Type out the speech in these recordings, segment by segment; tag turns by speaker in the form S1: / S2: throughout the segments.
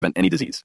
S1: prevent any disease.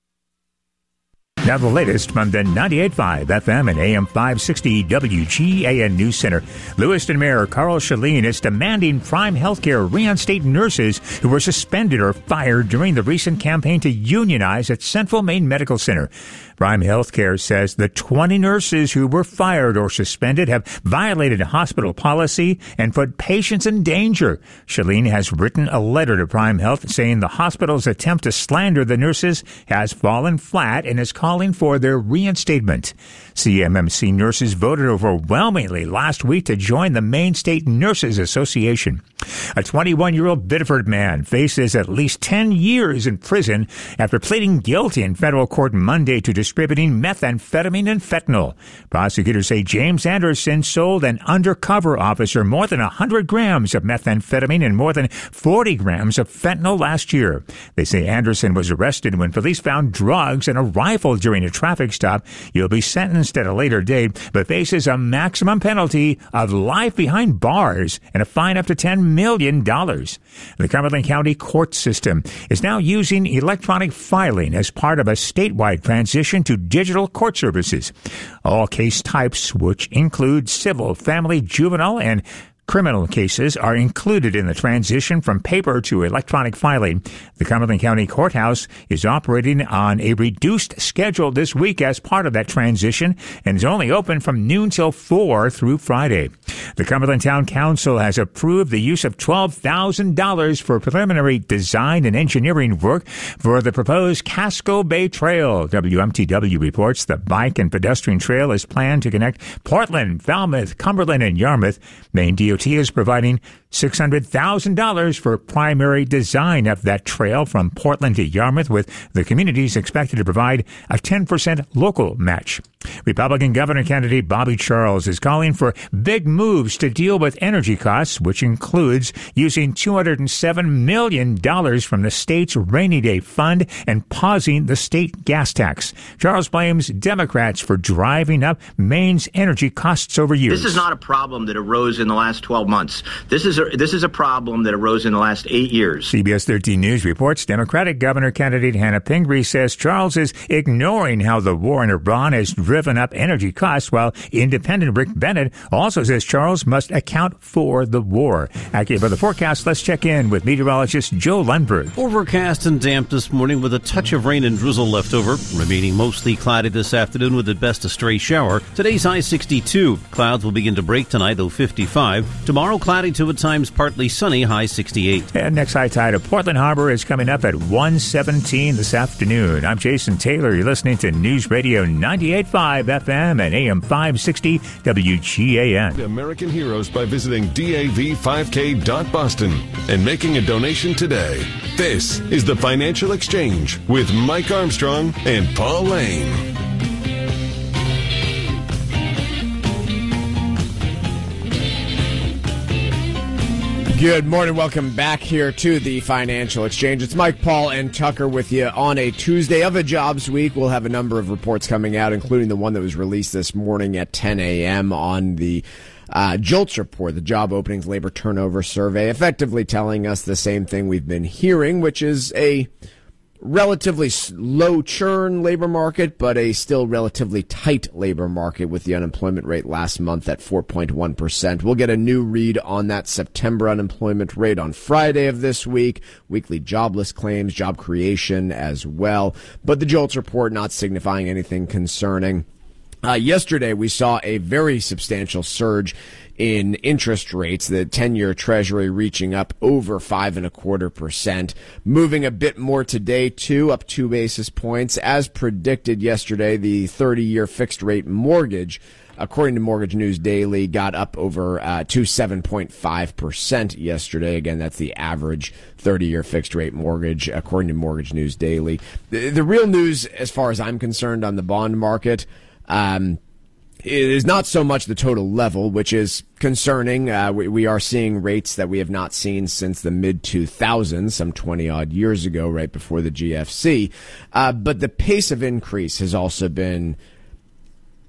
S2: Now the latest from the 98.5 FM and AM 560 WGAN News Center. Lewiston Mayor Carl Shaleen is demanding Prime Healthcare reinstate nurses who were suspended or fired during the recent campaign to unionize at Central Maine Medical Center. Prime Healthcare says the 20 nurses who were fired or suspended have violated hospital policy and put patients in danger. Shaleen has written a letter to Prime Health saying the hospital's attempt to slander the nurses has fallen flat and is calling for their reinstatement. CMMC nurses voted overwhelmingly last week to join the Maine State Nurses Association. A 21-year-old Biddeford man faces at least 10 years in prison after pleading guilty in federal court Monday to distributing methamphetamine and fentanyl. Prosecutors say James Anderson sold an undercover officer more than 100 grams of methamphetamine and more than 40 grams of fentanyl last year. They say Anderson was arrested when police found drugs and a rifle during a traffic stop. He'll be sentenced at a later date, but faces a maximum penalty of life behind bars and a fine up to $10 million. The Cumberland County court system is now using electronic filing as part of a statewide transition to digital court services. All case types, which include civil, family, juvenile, and criminal cases, are included in the transition from paper to electronic filing. The Cumberland County Courthouse is operating on a reduced schedule this week as part of that transition and is only open from noon till 4 through Friday. The Cumberland Town Council has approved the use of $12,000 for preliminary design and engineering work for the proposed Casco Bay Trail. WMTW reports the bike and pedestrian trail is planned to connect Portland, Falmouth, Cumberland, and Yarmouth. Maine DOT is providing $600,000 for primary design of that trail from Portland to Yarmouth, with the communities expected to provide a 10% local match. Republican governor candidate Bobby Charles is calling for big moves to deal with energy costs, which includes using $207 million from the state's rainy day fund and pausing the state gas tax. Charles blames Democrats for driving up Maine's energy costs over years.
S3: This is not a problem that arose in the last 12 months. This is a problem that arose in the last 8 years.
S2: CBS 13 News reports Democratic governor candidate Hannah Pingree says Charles is ignoring how the war in Iran has driven up energy costs, while independent Rick Bennett also says Charles must account for the war. Accurate for the forecast, let's check in with meteorologist Joe Lundberg.
S4: Overcast and damp this morning with a touch of rain and drizzle left over. Remaining mostly cloudy this afternoon with at best a stray shower. Today's high 62. Clouds will begin to break tonight, though 55. Tomorrow cloudy to at times partly sunny, high 68.
S2: And next high tide of Portland Harbor is coming up at 1:17 this afternoon. I'm Jason Taylor. You're listening to News Radio 98.5 FM and AM 560 WGAN.
S5: American heroes by visiting DAV5K.Boston and making a donation today. This is the Financial Exchange with Mike Armstrong and Paul Lane.
S6: Good morning. Welcome back here to the Financial Exchange. It's Mike, Paul, and Tucker with you on a Tuesday of a jobs week. We'll have a number of reports coming out, including the one that was released this morning at 10 a.m. on the JOLTS report, the Job Openings Labor Turnover Survey, effectively telling us the same thing we've been hearing, which is a relatively low churn labor market, but a still relatively tight labor market, with the unemployment rate last month at 4.1%. We'll get a new read on that September unemployment rate on Friday of this week. Weekly jobless claims, job creation as well. But the JOLTS report not signifying anything concerning. Yesterday, we saw a very substantial surge in interest rates, the 10-year Treasury reaching up over 5.25%, moving a bit more today, too, up 2 basis points. As predicted yesterday, the 30-year fixed-rate mortgage, according to Mortgage News Daily, got up over to 7.5% yesterday. Again, that's the average 30-year fixed-rate mortgage, according to Mortgage News Daily. The real news, as far as I'm concerned, on the bond market, it is not so much the total level, which is concerning. We are seeing rates that we have not seen since the mid-2000s, some 20-odd years ago, right before the GFC. But the pace of increase has also been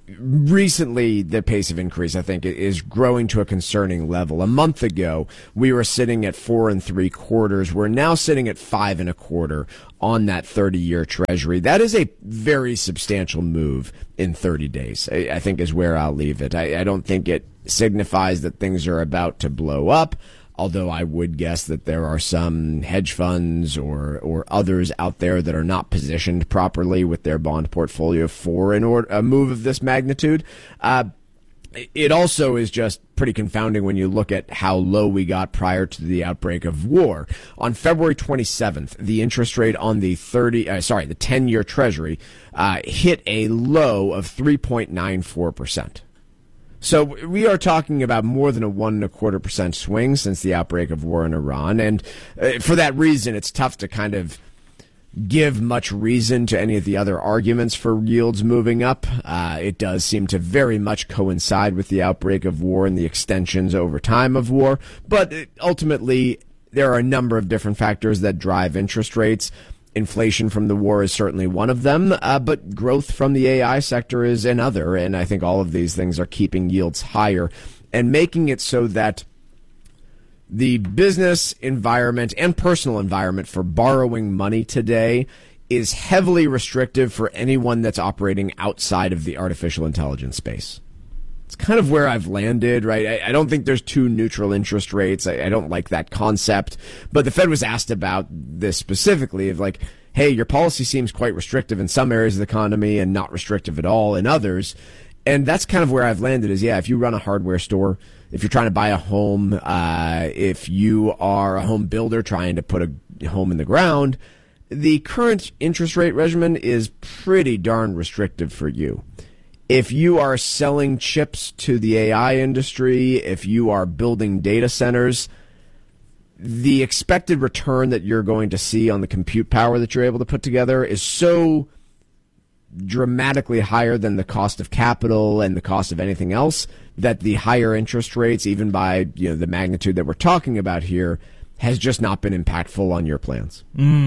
S6: recently, the pace of increase, I think, is growing to a concerning level. A month ago, we were sitting at 4 3/4. We're now sitting at 5 1/4 on that 30-year Treasury. That is a very substantial move in 30 days, I think, is where I'll leave it. I don't think it signifies that things are about to blow up, although I would guess that there are some hedge funds or others out there that are not positioned properly with their bond portfolio for a move of this magnitude. It also is just pretty confounding when you look at how low we got prior to the outbreak of war. On February 27th, the interest rate on the 10-year Treasury hit a low of 3.94%. So we are talking about more than a 1 1/4% swing since the outbreak of war in Iran. And for that reason, it's tough to kind of give much reason to any of the other arguments for yields moving up. It does seem to very much coincide with the outbreak of war and the extensions over time of war. But ultimately, there are a number of different factors that drive interest rates. Inflation from the war is certainly one of them, but growth from the AI sector is another. And I think all of these things are keeping yields higher and making it so that the business environment and personal environment for borrowing money today is heavily restrictive for anyone that's operating outside of the artificial intelligence space. It's kind of where I've landed, right? I don't think there's two neutral interest rates. I don't like that concept. But the Fed was asked about this specifically of like, hey, your policy seems quite restrictive in some areas of the economy and not restrictive at all in others. And that's kind of where I've landed is, yeah, if you run a hardware store, if you're trying to buy a home, if you are a home builder trying to put a home in the ground, the current interest rate regimen is pretty darn restrictive for you. If you are selling chips to the AI industry, if you are building data centers, the expected return that you're going to see on the compute power that you're able to put together is so dramatically higher than the cost of capital and the cost of anything else that the higher interest rates, even by the magnitude that we're talking about here, has just not been impactful on your plans.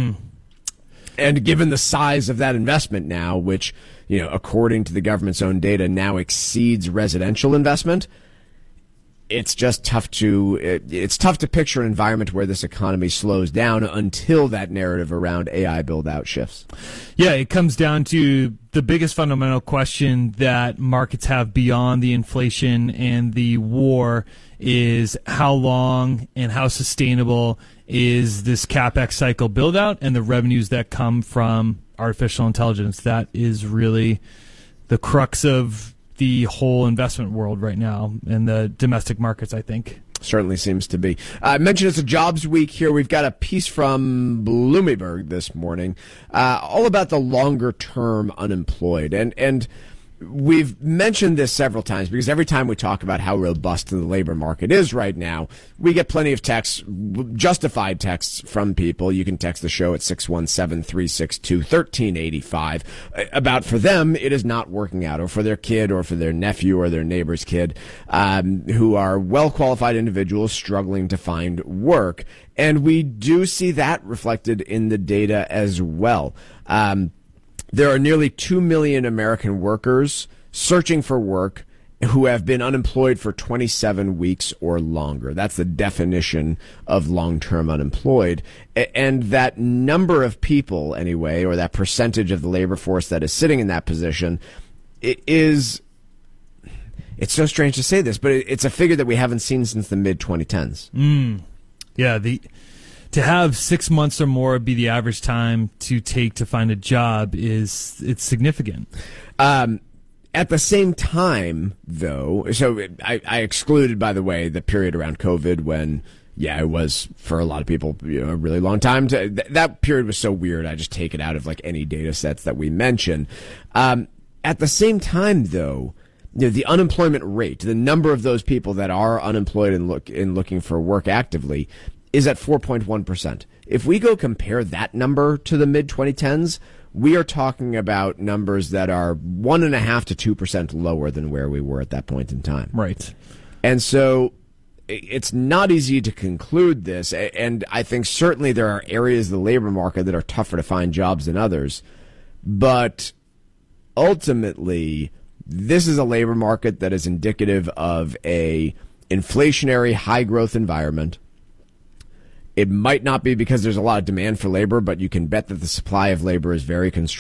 S6: And given the size of that investment now, which, according to the government's own data, now exceeds residential investment, it's just tough to picture an environment where this economy slows down until that narrative around AI build-out shifts.
S1: Yeah, it comes down to the biggest fundamental question that markets have beyond the inflation and the war is how long and how sustainable is this CapEx cycle build-out and the revenues that come from artificial intelligence. That is really the crux of the whole investment world right now in the domestic markets, I think.
S6: Certainly seems to be. I mentioned it's a jobs week here. We've got a piece from Bloomberg this morning all about the longer-term unemployed. And we've mentioned this several times because every time we talk about how robust the labor market is right now, we get plenty of texts, justified texts from people. You can text the show at 617-362-1385 about for them it is not working out, or for their kid or for their nephew or their neighbor's kid who are well-qualified individuals struggling to find work. And we do see that reflected in the data as well. There are nearly 2 million American workers searching for work who have been unemployed for 27 weeks or longer. That's the definition of long-term unemployed. And that number of people, anyway, or that percentage of the labor force that is sitting in that position, it's so strange to say this, but it's a figure that we haven't seen since the mid-2010s.
S1: Yeah, to have 6 months or more be the average time to take to find a job it's significant.
S6: At the same time, though, so I excluded, by the way, the period around COVID when, it was for a lot of people a really long time. That period was so weird. I just take it out of like any data sets that we mention. At the same time, though, the unemployment rate, the number of those people that are unemployed and looking for work actively, is at 4.1%. If we go compare that number to the mid-2010s, we are talking about numbers that are 1.5% to 2% lower than where we were at that point in time.
S1: Right.
S6: And so it's not easy to conclude this, and I think certainly there are areas of the labor market that are tougher to find jobs than others, but ultimately this is a labor market that is indicative of a inflationary, high-growth environment. It might not be because there's a lot of demand for labor, but you can bet that the supply of labor is very constrained.